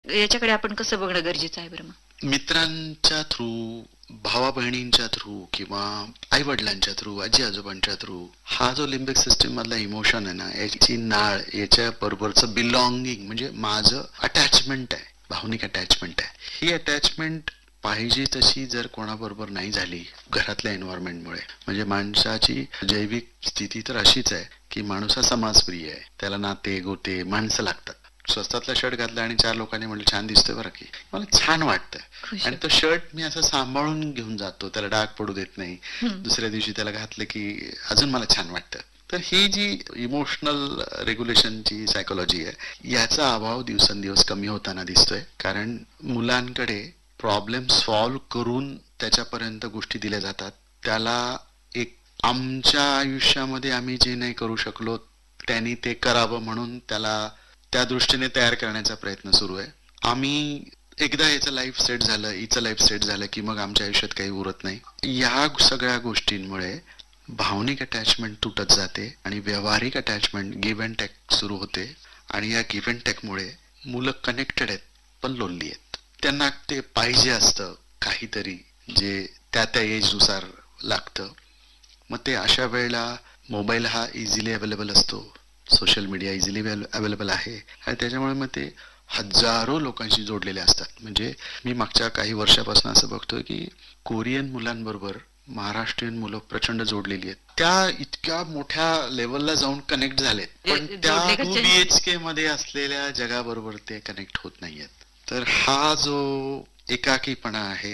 याच्याकडे आपण कसं बघणं गरजेचं आहे बरं मग? मित्रांच्या थ्रू, भावा बहिणींच्या थ्रू किंवा आई वडिलांच्या थ्रू, आजी आजोबांच्या थ्रू हा जो लिंबिक सिस्टीम मधला इमोशन आहे ना, याची नाळ, याच्या बरोबरचं बिलॉंगिंग म्हणजे माझं अटॅचमेंट आहे, भावनिक अटॅचमेंट आहे. ही अटॅचमेंट पाहिजे तशी जर कोणाबरोबर नाही झाली घरातल्या एन्व्हायरमेंटमुळे, म्हणजे माणसाची जैविक स्थिती तर अशीच आहे की माणूस हा समाजप्रिय आहे, त्याला नाते गोते माणसं लागतात. स्वस्तातला शर्ट घातला आणि 4 लोकांनी म्हणलं छान दिसतोय बरं की, मला छान वाटतं आणि तो शर्ट मी असं सांभाळून घेऊन जातो, त्याला डाग पडू देत नाही. दुसऱ्या दिवशी त्याला घातलं की अजून मला छान वाटतं. तर ही जी इमोशनल रेग्युलेशनची सायकोलॉजी आहे, याचा अभाव दिवसेंदिवस कमी होताना दिसतोय. कारण मुलांकडे प्रॉब्लेम सॉल्व्ह करून त्याच्यापर्यंत गोष्टी दिल्या जातात. त्याला एक आमच्या आयुष्यामध्ये आम्ही जे नाही करू शकलो त्यांनी ते करावं म्हणून त्याला त्या दृष्टीने तयार करण्याचा प्रयत्न सुरू आहे. आम्ही एकदा याचं लाईफ सेट झालं, हिचं लाईफ सेट झालं की मग आमच्या आयुष्यात काही उरत नाही. या सगळ्या गोष्टींमुळे भावनिक अटॅचमेंट तुटत जाते आणि व्यावहारिक अटॅचमेंट गिव्ह अँड टेक सुरू होते. आणि या गिव्ह अँड टेकमुळे मुलं कनेक्टेड आहेत पण लोनली आहेत. त्यांना ते पाहिजे असतं काहीतरी जे त्या त्या एजनुसार लागतं. मग ते अशा वेळेला मोबाईल हा इझिली अवेलेबल असतो, सोशल मीडिया इझिली अवेलेबल आहे आणि त्याच्यामुळे मग ते हजारो लोकांशी जोडलेले असतात. म्हणजे मी मागच्या काही वर्षापासून असं बघतोय की कोरियन मुलांबरोबर महाराष्ट्रीयन मुलं प्रचंड जोडलेली आहेत. त्या इतक्या मोठ्या लेवलला जाऊन कनेक्ट झालेत, पण त्या जोडले का 2 BHK मध्ये असलेल्या जगाबरोबर ते कनेक्ट होत नाहीयेत. तर हा जो एकाकीपणा आहे,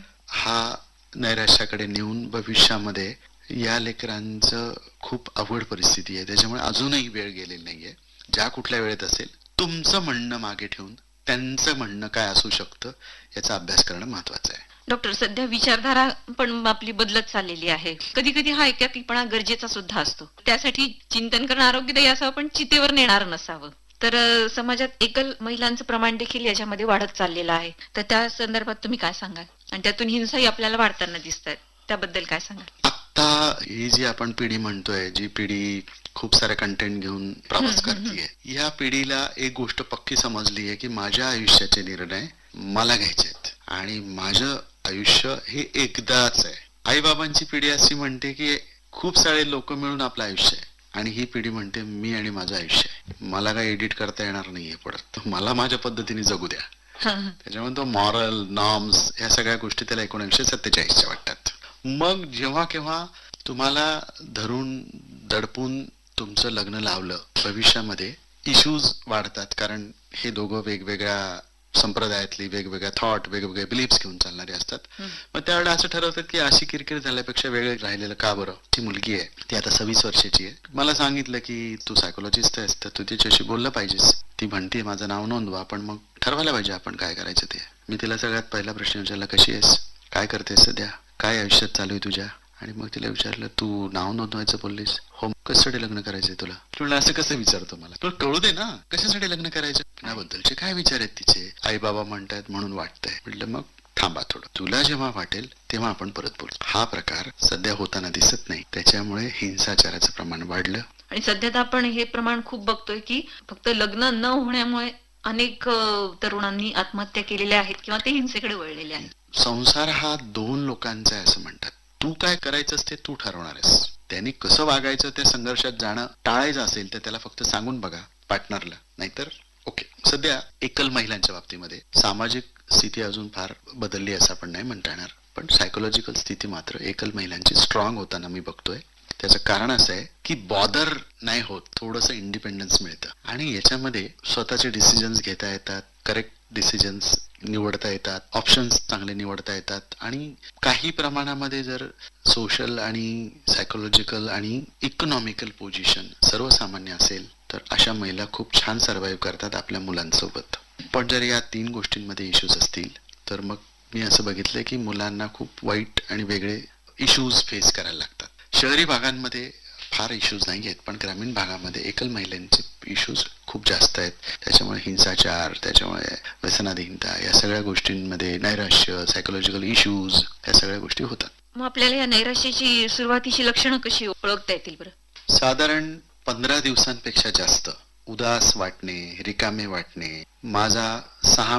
हा नैराश्याकडे नेऊन भविष्यामध्ये या लेकरांचं खूप अवघड परिस्थिती आहे. त्याच्यामुळे अजूनही वेळ गेलेली नाहीये. ज्या कुठल्या वेळेत असेल, तुमचं म्हणणं मागे ठेवून त्यांचं म्हणणं काय असू शकतं याचा अभ्यास करणं महत्वाचं आहे. डॉक्टर, सध्या विचारधारा पण आपली बदलत चाललेली आहे. कधी कधी हा एकाकीपणा गरजेचा सुद्धा असतो. त्यासाठी चिंतन करणं आरोग्यदायी असावं पण चितेवर नेणार नसावं. तर समाजात एकल महिलांचं प्रमाण देखील याच्यामध्ये वाढत चाललेलं आहे. तर त्या संदर्भात तुम्ही काय सांगाल? आणि त्यातून हिंसाही आपल्याला वाढताना दिसत आहेत, त्याबद्दल काय सांगाल? आता ही जी आपण पिढी म्हणतोय, जी पिढी खूप सारे कंटेंट घेऊन प्रवास करतीये, या पिढीला एक गोष्ट पक्की समजली आहे की माझ्या आयुष्याचे निर्णय मला घ्यायचे आहेत आणि माझं आयुष्य हे एकदाच आहे. आई बाबांची पिढी अशी म्हणते की खूप सारे लोक मिळून आपलं आयुष्य आहे आणि ही पिढी म्हणते मी आणि माझं आयुष्य आहे, मला काही एडिट करता येणार नाहीये परत, मला माझ्या पद्धतीने जगू द्या. त्याच्यामुळे तो मॉरल नॉर्म्स या सगळ्या गोष्टी त्याला 1947च्या वाटतात. मग जेव्हा केव्हा तुम्हाला धरून दडपून तुमचं लग्न लावलं, भविष्यामध्ये इश्यूज वाढतात. कारण हे दोघं वेगवेगळ्या संप्रदायातली, वेगवेगळ्या थॉट, वेगवेगळे बिलीफ्स घेऊन चालणारे असतात. मग त्यावेळेला असं ठरवतात की अशी किरकिर झाल्यापेक्षा वेगळे राहिलेलं का बरं. ती मुलगी आहे, ती आता 26 वर्षाची आहे. मला सांगितलं की तू सायकोलॉजिस्ट आहेस तर तू तिच्याशी बोललं पाहिजेस. ती म्हणते माझं नाव नोंदवा, पण मग ठरवायला पाहिजे आपण काय करायचं ते. मी तिला सगळ्यात पहिला प्रश्न विचारला, कशी आहेस, काय करतेस सध्या, काय आयुष्यात चालू आहे तुझ्या. आणि मग तिला विचारलं तू नाव नोंदवायचं बोललीस, हो कशासाठी लग्न करायचंय तुला. तुला असं कसं विचारतो, मला तुला कळू दे ना कशासाठी लग्न करायचं. याबद्दलचे काय विचार आहेत तिचे, आई बाबा म्हणतायत म्हणून वाटतंय. म्हटलं मग थांबा थोडं, तुला जेव्हा वाटेल तेव्हा आपण परत बोलू. हा प्रकार सध्या होताना दिसत नाही, त्याच्यामुळे हिंसाचाराचं प्रमाण वाढलं. आणि सध्या तर आपण हे प्रमाण खूप बघतोय की फक्त लग्न न होण्यामुळे अनेक तरुणांनी आत्महत्या केलेल्या आहेत किंवा ते हिंसेकडे वळलेले आहेत. संसार हा 2 लोकांचा आहे असं म्हणतात. तू काय करायचंस ते तू ठरवणार आहेस. त्यांनी कसं वागायचं त्या संघर्षात जाणं टाळायचं असेल तर त्याला फक्त सांगून बघा पार्टनरला, नाहीतर ओके. सध्या एकल महिलांच्या बाबतीमध्ये सामाजिक स्थिती अजून फार बदलली असं आपण नाही म्हणता येणार, पण सायकोलॉजिकल स्थिती मात्र एकल महिलांची स्ट्रॉंग होताना मी बघतोय. त्याचं कारण असं आहे की बॉदर नाही होत, थोडंसं इंडिपेंडन्स मिळतं आणि याच्यामध्ये स्वतःचे डिसिजन्स घेता येतात, करेक्ट डिसिजन्स निवडता येतात, ऑप्शन्स चांगले निवडता येतात. आणि काही प्रमाणामध्ये जर सोशल आणि सायकोलॉजिकल आणि इकॉनॉमिकल पोझिशन सर्वसामान्य असेल तर अशा महिला खूप छान सर्व्हाइव्ह करतात आपल्या मुलांसोबत. पण जर या 3 गोष्टींमध्ये इश्यूज असतील तर मग मी असं बघितलंय की मुलांना खूप वाईट आणि वेगळे इश्यूज फेस करायला लागतात. शहरी भागांमध्ये फार इश्यूज नाही आहेत, पण ग्रामीण भागामध्ये एकल महिलांचे इश्यूज खूप जास्त आहेत. त्याच्यामुळे हिंसाचार, त्याच्यामुळे व्यसनाधीनता, या सगळ्या गोष्टींमध्ये नैराश्य, सायकोलॉजिकल इश्यूज, या सगळ्या गोष्टी होतात. मग आपल्याला या नैराश्याची सुरुवातीची लक्षणं कशी ओळखता येतील बरं? साधारण 15 दिवसांपेक्षा जास्त उदास वाटणे, रिकामे वाटणे, माझा 6